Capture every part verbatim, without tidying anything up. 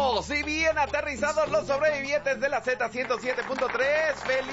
todos y bien aterrizados los sobrevivientes de la Z ciento siete punto tres. ¡Feliz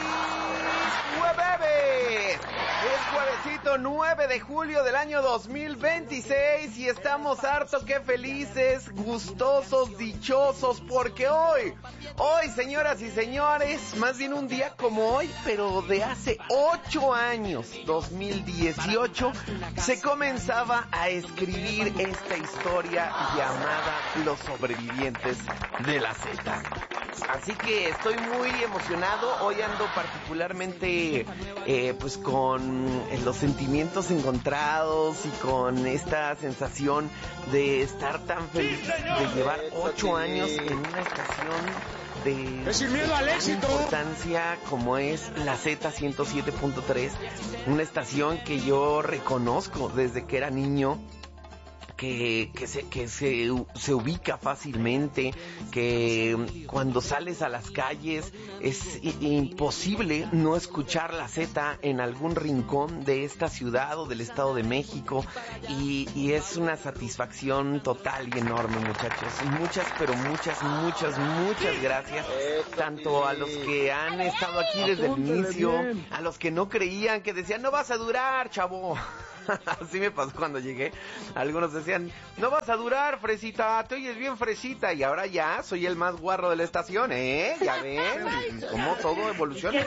jueves! Es juevesito nueve de julio del año dos mil veintiséis y estamos harto que felices, gustosos, dichosos, porque hoy, hoy señoras y señores, más bien un día como hoy, pero de hace ocho años, dos mil dieciocho, se comenzaba a escribir esta historia llamada Los Sobrevivientes de la Z. Así que estoy muy emocionado, hoy ando particularmente eh, pues con los sentimientos encontrados y con esta sensación de estar tan feliz de llevar ocho años en una estación de sin miedo al éxito, importancia como es la Z ciento siete punto tres, una estación que yo reconozco desde que era niño, que, que, se, que se, se ubica fácilmente, que cuando sales a las calles es imposible no escuchar la Z en algún rincón de esta ciudad o del Estado de México, y, y es una satisfacción total y enorme, muchachos. Muchas, pero muchas, muchas, muchas gracias, tanto a los que han estado aquí desde el inicio, a los que no creían, que decían, no vas a durar, chavo. Así me pasó cuando llegué. Algunos decían, no vas a durar, fresita, te oyes bien fresita. Y ahora ya soy el más guarro de la estación, ¿eh? Ya ven cómo todo evoluciona.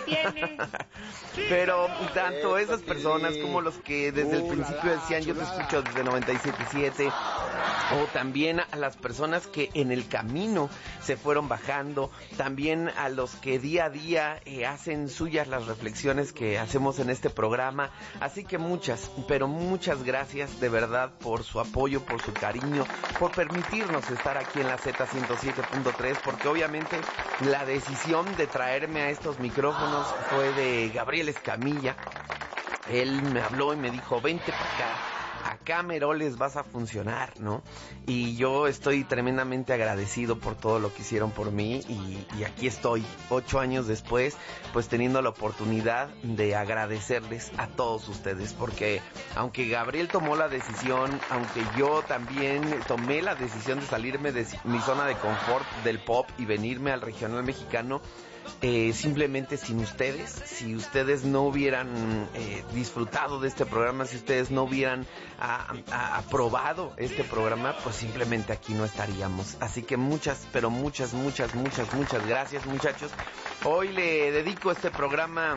Pero tanto esas personas como los que desde el principio decían, yo te escucho desde noventa y siete punto siete, o también a las personas que en el camino se fueron bajando, también a los que día a día eh, hacen suyas las reflexiones que hacemos en este programa. Así que muchas, pero muchas gracias de verdad por su apoyo, por su cariño, por permitirnos estar aquí en la Z ciento siete punto tres, porque obviamente la decisión de traerme a estos micrófonos fue de Gabriel Escamilla. Él me habló y me dijo, vente para acá, acá Meroles vas a funcionar, ¿no? Y yo estoy tremendamente agradecido por todo lo que hicieron por mí, y, y aquí estoy, ocho años después, pues teniendo la oportunidad de agradecerles a todos ustedes, porque aunque Gabriel tomó la decisión, aunque yo también tomé la decisión de salirme de mi zona de confort del pop y venirme al regional mexicano, Eh, simplemente sin ustedes, si ustedes no hubieran eh, disfrutado de este programa, si ustedes no hubieran a, a, aprobado este programa, pues simplemente aquí no estaríamos. Así que muchas, pero muchas, muchas, muchas, muchas gracias, muchachos. Hoy le dedico este programa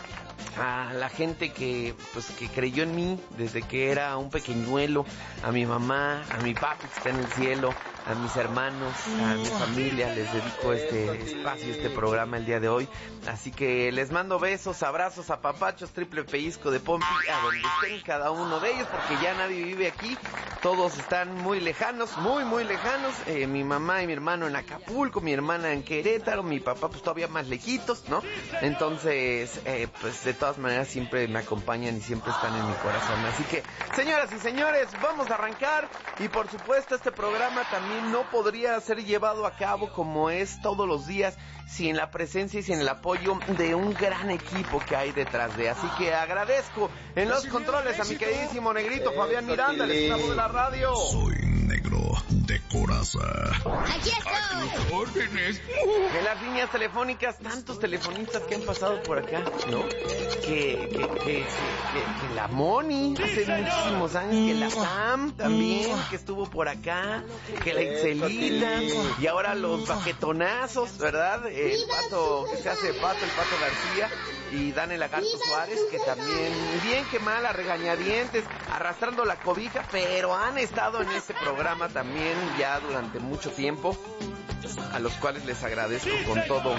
a la gente que pues que creyó en mí desde que era un pequeñuelo, a mi mamá, a mi papi que está en el cielo, a mis hermanos, a mi familia, les dedico este espacio, este programa el día de hoy. Así que les mando besos, abrazos, apapachos, triple pellizco de pompi a donde estén cada uno de ellos, porque ya nadie vive aquí, todos están muy lejanos, muy muy lejanos. Eh, mi mamá y mi hermano en Acapulco, mi hermana en Querétaro, mi papá pues todavía más lejitos, ¿no? Entonces, eh, pues de todas maneras siempre me acompañan y siempre están en mi corazón. Así que, señoras y señores, vamos a arrancar, y por supuesto este programa también no podría ser llevado a cabo como es todos los días sin la presencia y sin el apoyo de un gran equipo que hay detrás de. Así que agradezco en los controles a mi queridísimo negrito Fabián Miranda, el esclavo de la radio. Soy negro de coraza. ¡Aquí estoy! órdenes. En las líneas telefónicas, tantos telefonistas que han pasado por acá, ¿no? Que, que, que, que, que la Moni, hace muchísimos años, que la Sam también, que estuvo por acá, que la Excelita, y ahora los baquetonazos, ¿verdad? El Pato, que se hace Pato, el Pato García, y Dan el Lagarto Suárez, que también, bien que mal, a regañadientes, arrastrando la cobija, pero han estado en este programa también ya durante mucho tiempo, a los cuales les agradezco con todo,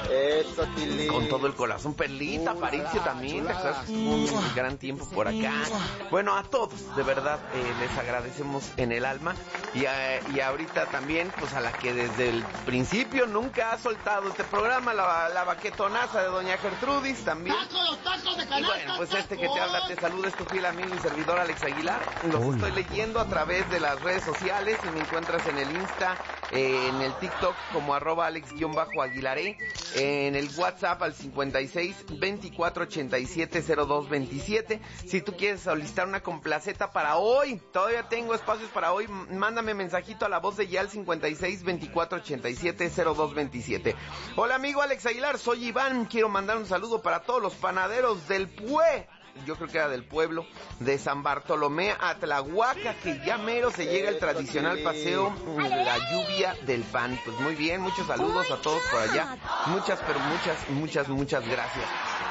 con todo el corazón. Perlita, Aparicio también, ¿te acuerdas que estuvo un gran tiempo por acá? Bueno, a todos, de verdad, eh, les agradecemos en el alma, y, a, y ahorita también, pues a la que desde el principio nunca ha soltado este programa, la, la baquetonaza de doña Gertrudis también. Y bueno, pues este que te habla te saluda, es tu fiel amigo y servidor Alex Aguilar. Los estoy leyendo a través de las redes sociales, y me encuentras en el Insta eh, en el TikTok como arroba alex-aguilaré, en el WhatsApp al cincuenta y seis, veinticuatro ochenta y siete, cero dos veintisiete. Si tú quieres solicitar una complaceta para hoy, todavía tengo espacios para hoy, mándame mensajito a la voz de ya al cincuenta y seis, veinticuatro ochenta y siete, cero dos veintisiete. Hola amigo Alex Aguilar, soy Iván, quiero mandar un saludo para todos los panaderos del Pue, yo creo que era del pueblo, de San Bartolomé a Tlahuaca, que ya mero se llega el tradicional paseo de la lluvia del pan. Pues muy bien, muchos saludos a todos por allá. Muchas, pero muchas, muchas, muchas gracias.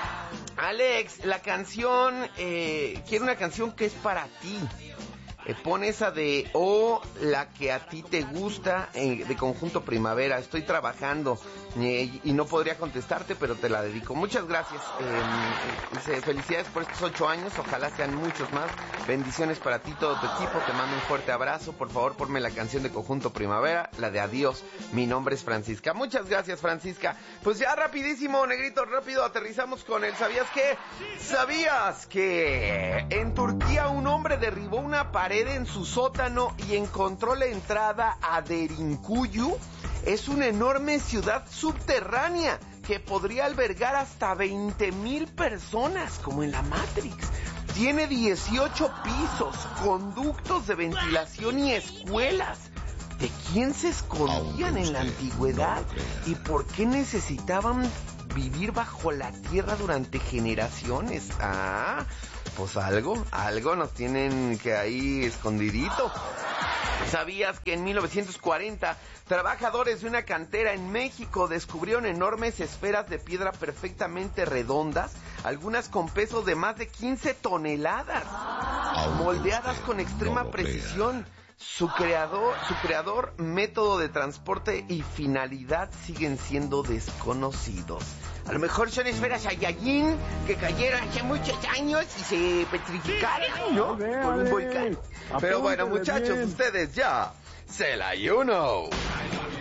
Alex, la canción, eh, quiero una canción que es para ti. Eh, pon esa de O, oh, la que a ti te gusta, eh, de Conjunto Primavera. Estoy trabajando eh, y no podría contestarte, pero te la dedico. Muchas gracias. Eh, eh, felicidades por estos ocho años. Ojalá sean muchos más. Bendiciones para ti, todo tu equipo. Te mando un fuerte abrazo. Por favor, ponme la canción de Conjunto Primavera, la de Adiós. Mi nombre es Francisca. Muchas gracias, Francisca. Pues ya rapidísimo, negrito, rápido, aterrizamos con el ¿sabías qué? ¿Sabías que en Turquía un hombre derribó una pared en su sótano y encontró la entrada a Derinkuyu? Es una enorme ciudad subterránea que podría albergar hasta veinte mil personas, como en la Matrix. Tiene dieciocho pisos, conductos de ventilación y escuelas. ¿De quién se escondían en la antigüedad? ¿Y por qué necesitaban vivir bajo la tierra durante generaciones? Ah, pues algo, algo nos tienen que ahí escondidito. ¿Sabías que en mil novecientos cuarenta trabajadores de una cantera en México descubrieron enormes esferas de piedra perfectamente redondas, algunas con pesos de más de quince toneladas, moldeadas con extrema precisión? Su creador, su creador, método de transporte y finalidad siguen siendo desconocidos. A lo mejor son esferas Saiyajin que cayeron hace muchos años y se petrificaron, ¿no? Por un volcán. Pero bueno, muchachos, ustedes ya se la you know.